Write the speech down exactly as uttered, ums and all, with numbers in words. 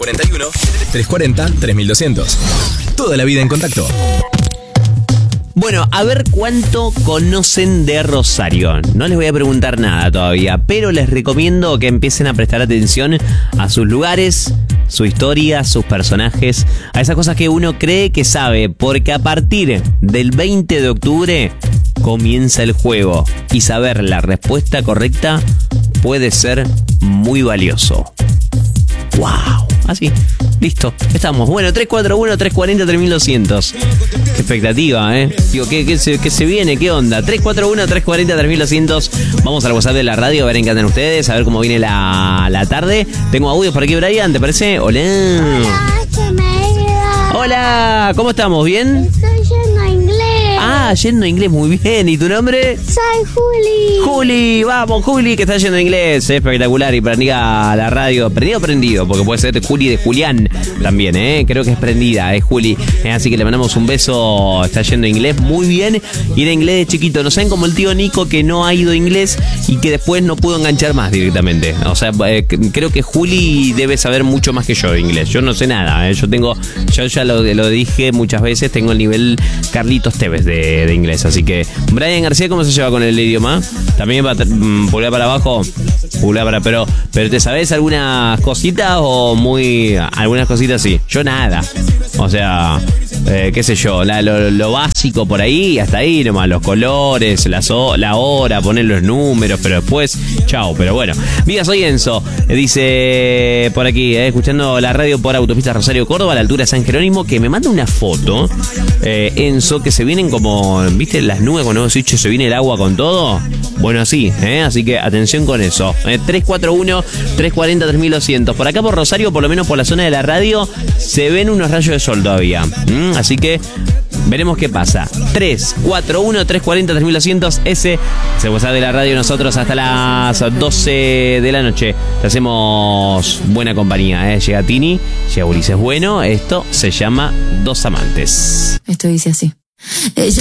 cuarenta y uno, trescientos cuarenta, tres mil doscientos. Toda la vida en contacto. Bueno, a ver cuánto conocen de Rosario. No les voy a preguntar nada todavía, pero les recomiendo que empiecen a prestar atención a sus lugares, su historia, sus personajes, a esas cosas que uno cree que sabe, porque a partir del veinte de octubre comienza el juego y saber la respuesta correcta puede ser muy valioso. ¡Wow! Así, listo, estamos. Bueno, tres cuatro uno, tres cuarenta, tres mil doscientos. Qué expectativa, ¿eh? Digo, ¿qué, qué, se, ¿qué se viene? ¿Qué onda? tres cuatro uno, tres cuarenta, tres mil doscientos. Vamos al WhatsApp de la radio a ver en qué andan ustedes, a ver cómo viene la, la tarde. Tengo audios por aquí, Brian, ¿te parece? Hola. Hola, se me ha ido. Hola, ¿cómo estamos? ¿Bien? Estoy yendo inglés. Ah, yendo inglés, muy bien. ¿Y tu nombre? Soy Juli. Juli, vamos, Juli, que está yendo inglés. Espectacular. Y prendida la radio. ¿Prendido o prendido? Porque puede ser Juli de Julián también, ¿eh? Creo que es prendida, es Juli. Eh, así que le mandamos un beso. Está yendo inglés muy bien. Y era inglés de chiquito. No saben como el tío Nico que no ha ido inglés y que después no pudo enganchar más directamente. O sea, eh, creo que Juli debe saber mucho más que yo de inglés. Yo no sé nada, ¿eh? Yo tengo, yo ya lo, lo dije muchas veces, tengo el nivel Carlitos Tevez de, de inglés. Así que, Brian García, ¿cómo se lleva con el idioma? También va mm, pulgar para abajo, pulgar para, pero, pero ¿te sabes algunas cositas o muy, algunas cositas sí? Yo nada. O sea, eh, qué sé yo, la, lo, lo básico por ahí, hasta ahí nomás, los colores, la, so, la hora, poner los números, pero después, chao. Pero bueno, mira, soy Enzo, dice por aquí, eh, escuchando la radio por Autopista Rosario Córdoba, a la altura de San Jerónimo, que me manda una foto, eh, Enzo, que se vienen como, ¿viste? Las nubes, cuando hemos dicho se viene el agua con todo. Bueno, así, ¿eh? Así que atención con eso. Eh, tres cuatro uno, tres cuarenta, tres mil doscientos. Por acá por Rosario, por lo menos por la zona de la radio, se ven unos rayos de sol todavía. ¿Mm? Así que veremos qué pasa. tres cuatro uno, tres cuarenta, tres mil doscientos. Ese se WhatsApp de la radio. Nosotros hasta las doce de la noche te hacemos buena compañía, ¿eh? Llega Tini, llega Ulises Bueno. Esto se llama Dos Amantes. Esto dice así. Ella